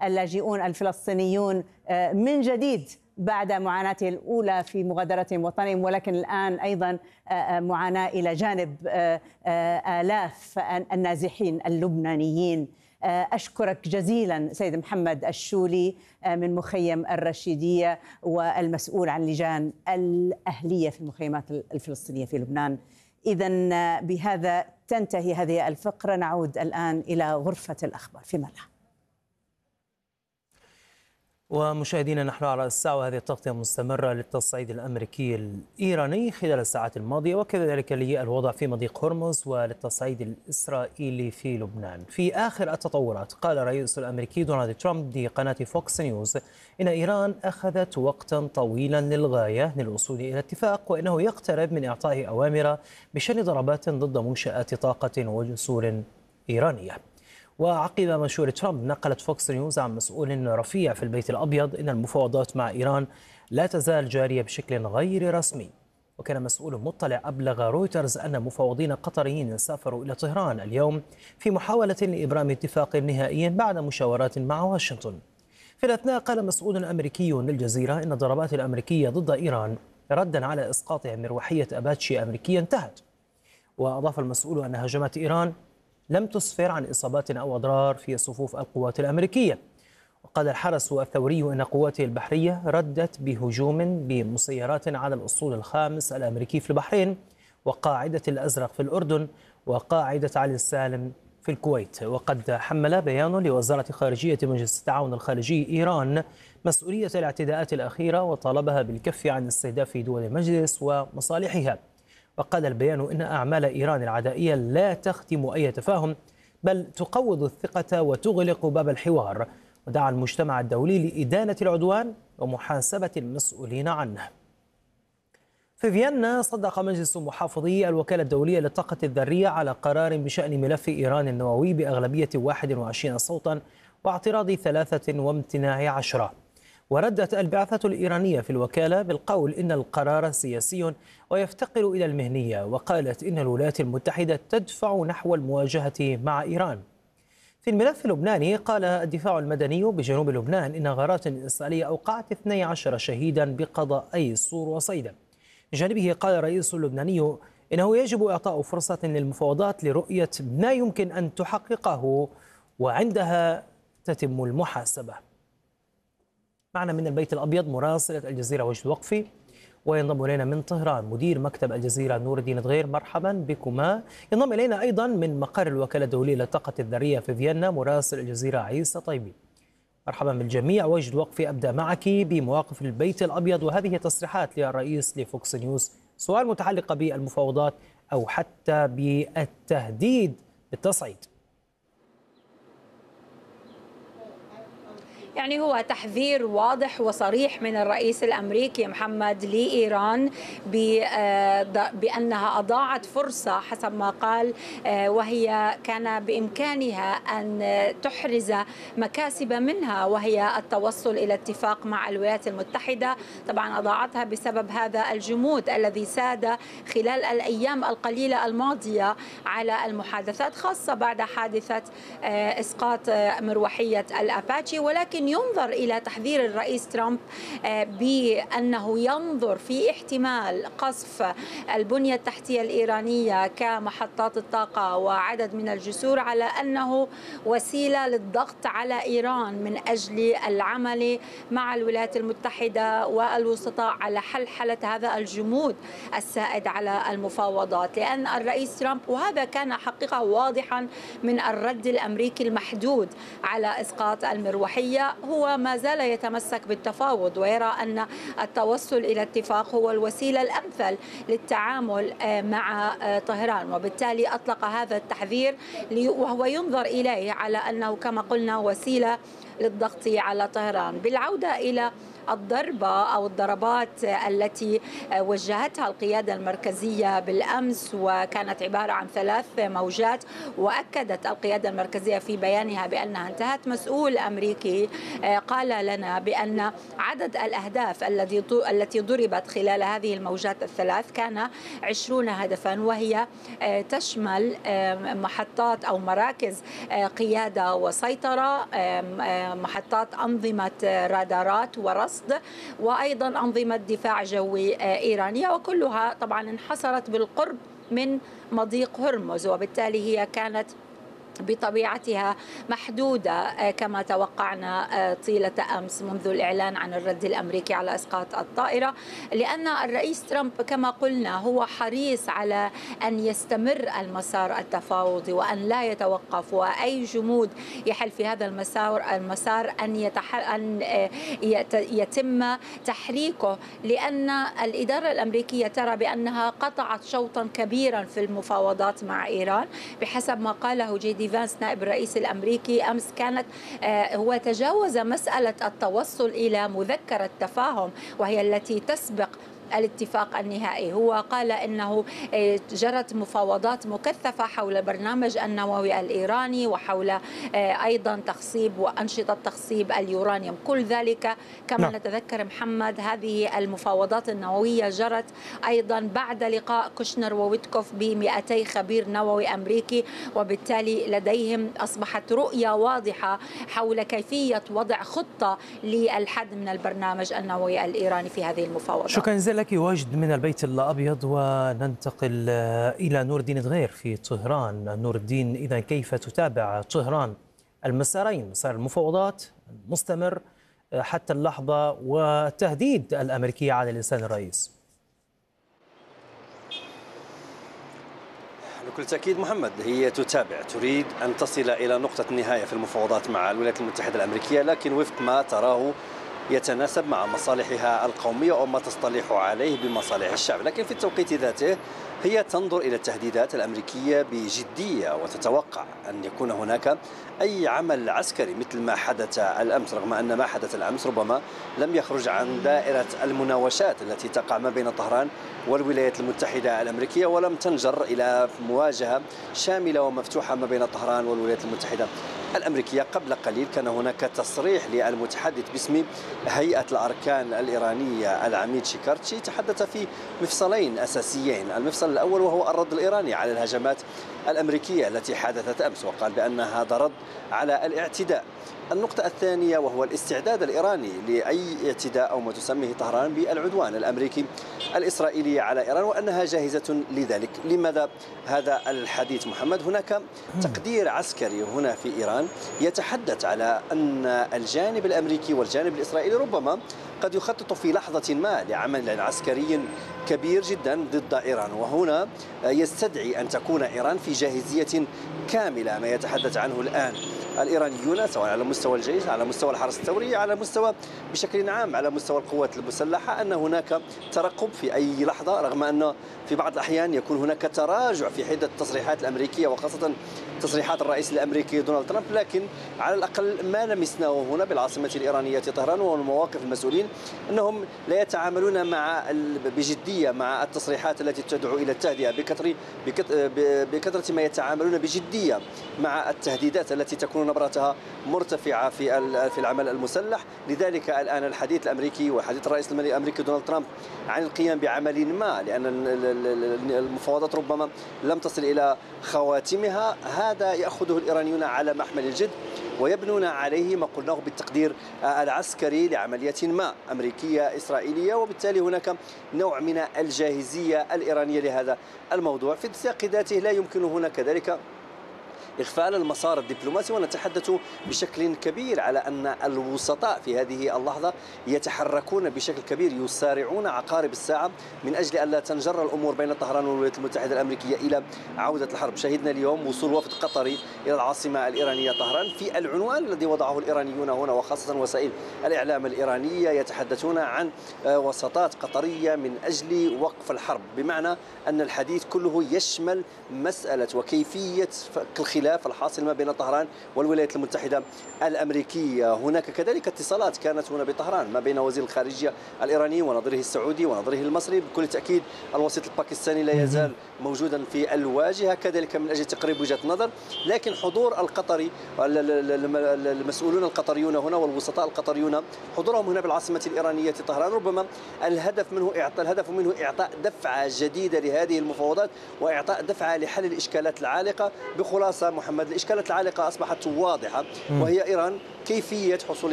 اللاجئون الفلسطينيون من جديد بعد معاناته الأولى في مغادرتهم وطنهم، ولكن الآن أيضا معاناة إلى جانب آلاف النازحين اللبنانيين. أشكرك جزيلا سيد محمد الشولي من مخيم الرشيدية والمسؤول عن لجان الأهلية في المخيمات الفلسطينية في لبنان. إذن بهذا تنتهي هذه الفقرة. نعود الآن إلى غرفة الأخبار في ملح. ومشاهدينا، نحن على الساعة وهذه التغطية مستمرة للتصعيد الأمريكي الإيراني خلال الساعات الماضية، وكذلك للوضع في مضيق هرمز وللتصعيد الإسرائيلي في لبنان. في آخر التطورات قال الرئيس الأمريكي دونالد ترامب لقناة فوكس نيوز إن إيران أخذت وقتا طويلا للغاية للوصول إلى اتفاق، وإنه يقترب من إعطاء أوامر بشن ضربات ضد منشآت طاقة وجسور إيرانية. وعقب مشورة ترامب نقلت فوكس نيوز عن مسؤول رفيع في البيت الأبيض إن المفاوضات مع إيران لا تزال جارية بشكل غير رسمي. وكان مسؤول مطلع أبلغ رويترز أن مفاوضين قطريين سافروا إلى طهران اليوم في محاولة لإبرام اتفاق نهائي بعد مشاورات مع واشنطن. في الأثناء قال مسؤول أمريكي للجزيرة إن الضربات الأمريكية ضد إيران ردا على إسقاط مروحية أباتشي أمريكية انتهت. وأضاف المسؤول أن هجمات إيران لم تسفر عن إصابات أو أضرار في صفوف القوات الأمريكية. وقال الحرس الثوري أن قواته البحرية ردت بهجوم بمسيرات على الأسطول الخامس الأمريكي في البحرين، وقاعدة الأزرق في الأردن، وقاعدة علي السالم في الكويت. وقد حمل بيان لوزارة خارجية مجلس التعاون الخارجي إيران مسؤولية الاعتداءات الأخيرة، وطالبها بالكف عن استهداف دول المجلس ومصالحها. وقال البيان إن أعمال إيران العدائية لا تختم أي تفاهم، بل تقوض الثقة وتغلق باب الحوار، ودعا المجتمع الدولي لإدانة العدوان ومحاسبة المسؤولين عنه. في فيينا صدق مجلس محافظي الوكالة الدولية للطاقة الذرية على قرار بشأن ملف إيران النووي بأغلبية 21 صوتا واعتراض 3 وامتناع 10. وردت البعثة الإيرانية في الوكالة بالقول إن القرار سياسي ويفتقر إلى المهنية، وقالت إن الولايات المتحدة تدفع نحو المواجهة مع إيران. في الملف اللبناني قال الدفاع المدني بجنوب لبنان إن غارات إسرائيلية أوقعت 12 شهيدا بقضائي صور وصيدا. من جانبه قال الرئيس اللبناني إنه يجب إعطاء فرصة للمفاوضات لرؤية ما يمكن أن تحققه، وعندها تتم المحاسبة. معنا من البيت الأبيض مراسلة الجزيرة وجد وقفي، وينضم إلينا من طهران مدير مكتب الجزيرة نور الدين دغير. مرحبا بكما. ينضم إلينا أيضا من مقر الوكالة الدولية للطاقة الذرية في فيينا مراسل الجزيرة عيسى طيبي. مرحبا بالجميع. وجد وقفي، أبدأ معك بمواقف البيت الأبيض وهذه تصريحات للرئيس لفوكس نيوز، سؤال متعلقة بالمفاوضات أو حتى بالتهديد بالتصعيد. يعني هو تحذير واضح وصريح من الرئيس الأمريكي محمد لإيران بأنها أضاعت فرصة حسب ما قال، وهي كان بإمكانها أن تحرز مكاسب منها، وهي التوصل إلى اتفاق مع الولايات المتحدة. طبعا أضاعتها بسبب هذا الجمود الذي ساد خلال الأيام القليلة الماضية على المحادثات، خاصة بعد حادثة إسقاط مروحية الأباتشي. ولكن ينظر إلى تحذير الرئيس ترامب بأنه ينظر في احتمال قصف البنية التحتية الإيرانية كمحطات الطاقة وعدد من الجسور على أنه وسيلة للضغط على إيران من أجل العمل مع الولايات المتحدة والوسطاء على حلحلة هذا الجمود السائد على المفاوضات. لأن الرئيس ترامب، وهذا كان حقيقة واضحا من الرد الأمريكي المحدود على إسقاط المروحية، هو ما زال يتمسك بالتفاوض ويرى أن التوصل إلى اتفاق هو الوسيلة الأمثل للتعامل مع طهران. وبالتالي أطلق هذا التحذير وهو ينظر إليه على أنه كما قلنا وسيلة للضغط على طهران. بالعودة إلى الضربة أو الضربات التي وجهتها القيادة المركزية بالأمس، وكانت عبارة عن 3 موجات، وأكدت القيادة المركزية في بيانها بأنها انتهت. مسؤول أمريكي قال لنا بأن عدد الأهداف التي ضربت خلال هذه الموجات ال3 كان 20 هدفا، وهي تشمل محطات أو مراكز قيادة وسيطرة، محطات أنظمة رادارات ورصد، وأيضا أنظمة دفاع جوي إيرانية، وكلها طبعا انحصرت بالقرب من مضيق هرمز، وبالتالي هي كانت بطبيعتها محدودة كما توقعنا طيلة أمس منذ الإعلان عن الرد الأمريكي على إسقاط الطائرة، لأن الرئيس ترامب كما قلنا هو حريص على أن يستمر المسار التفاوضي وأن لا يتوقف، وأي جمود يحل في هذا المسار أن يتم تحريكه، لأن الإدارة الأمريكية ترى بأنها قطعت شوطا كبيرا في المفاوضات مع إيران. بحسب ما قاله جي فانس نائب الرئيس الأمريكي أمس، كانت هو تجاوز مسألة التوصل إلى مذكرة تفاهم وهي التي تسبق الاتفاق النهائي. هو قال إنه جرت مفاوضات مكثفة حول البرنامج النووي الإيراني وحول أيضا تخصيب وأنشطة تخصيب اليورانيوم، كل ذلك كما نتذكر محمد هذه المفاوضات النووية جرت أيضا بعد لقاء كوشنر وويتكوف ب200 خبير نووي أمريكي، وبالتالي لديهم أصبحت رؤية واضحة حول كيفية وضع خطة للحد من البرنامج النووي الإيراني في هذه المفاوضات. شكرا لك واجد من البيت الأبيض، وننتقل إلى نور الدين دغير في طهران. نور الدين، إذا كيف تتابع طهران المسارين، مسار المفاوضات المستمر حتى اللحظة والتهديد الأمريكي على لسان الرئيس؟ بكل تأكيد محمد، هي تتابع، تريد أن تصل إلى نقطة النهاية في المفاوضات مع الولايات المتحدة الأمريكية، لكن وفق ما تراه يتناسب مع مصالحها القومية أو ما تصطلح عليه بمصالح الشعب. لكن في التوقيت ذاته هي تنظر إلى التهديدات الأمريكية بجدية، وتتوقع أن يكون هناك أي عمل عسكري مثل ما حدث الأمس، رغم أن ما حدث الأمس ربما لم يخرج عن دائرة المناوشات التي تقع ما بين طهران والولايات المتحدة الأمريكية، ولم تنجر إلى مواجهة شاملة ومفتوحة ما بين طهران والولايات المتحدة الأمريكية. قبل قليل كان هناك تصريح للمتحدث باسم هيئة الأركان الإيرانية العميد شيكارتشي، تحدث في مفصلين أساسيين. المفصل الأول وهو الرد الإيراني على الهجمات الأمريكية التي حدثت أمس، وقال بأن هذا رد على الاعتداء. النقطة الثانية وهو الاستعداد الإيراني لأي اعتداء أو ما تسميه طهران بالعدوان الأمريكي الإسرائيلي على إيران، وأنها جاهزة لذلك. لماذا هذا الحديث محمد؟ هناك تقدير عسكري هنا في إيران يتحدث على أن الجانب الأمريكي والجانب الإسرائيلي ربما قد يخطط في لحظة ما لعمل عسكري كبير جدا ضد إيران، وهنا يستدعي أن تكون إيران في جاهزية كاملة. ما يتحدث عنه الآن الإيرانيون سواء على مستوى الجيش، على مستوى الحرس الثوري، على مستوى بشكل عام على مستوى القوات المسلحة، أن هناك ترقب في أي لحظة، رغم أن في بعض الأحيان يكون هناك تراجع في حدة التصريحات الأمريكية وخاصة تصريحات الرئيس الأمريكي دونالد ترامب، لكن على الأقل ما لمسناه هنا بالعاصمة الإيرانية طهران ومواقف المسؤولين أنهم لا يتعاملون بجدية مع التصريحات التي تدعو إلى التهدئة بكثرة ما يتعاملون بجدية مع التهديدات التي تكون نبرتها مرتفعة في العمل المسلح. لذلك الآن الحديث الأمريكي وحديث الرئيس الأمريكي دونالد ترامب عن القيام بعمل ما، لأن المفاوضات ربما لم تصل إلى خواتمها، هذا يأخذه الإيرانيون على محمل الجد ويبنون عليه ما قلناه بالتقدير العسكري لعملية ما أمريكية إسرائيلية، وبالتالي هناك نوع من الجاهزية الإيرانية لهذا الموضوع. في السياق ذاته لا يمكن هنا كذلك إغفال المسار الدبلوماسي، ونتحدث بشكل كبير على أن الوسطاء في هذه اللحظة يتحركون بشكل كبير، يسارعون عقارب الساعة من أجل أن لا تنجر الأمور بين طهران والولايات المتحدة الأمريكية إلى عودة الحرب. شهدنا اليوم وصول وفد قطري إلى العاصمة الإيرانية طهران في العنوان الذي وضعه الإيرانيون هنا، وخاصة وسائل الإعلام الإيرانية يتحدثون عن وساطات قطرية من أجل وقف الحرب، بمعنى أن الحديث كله يشمل مسألة وكيفية فك الخلاف الحاصل ما بين طهران والولايات المتحدة الأمريكية. هناك كذلك اتصالات كانت هنا بطهران ما بين وزير الخارجية الإيراني ونظيره السعودي ونظيره المصري، بكل تأكيد الوسيط الباكستاني لا يزال موجودا في الواجهة كذلك من أجل تقريب وجهة نظر. لكن حضور القطري، المسؤولون القطريون هنا والوسطاء القطريون حضورهم هنا بالعاصمة الإيرانية طهران ربما الهدف منه إعطاء دفعة جديدة لهذه المفاوضات وإعطاء دفعة لحل الإشكالات العالقة. بخلاصة محمد الإشكالات العالقة أصبحت واضحة، وهي إيران كيفية حصول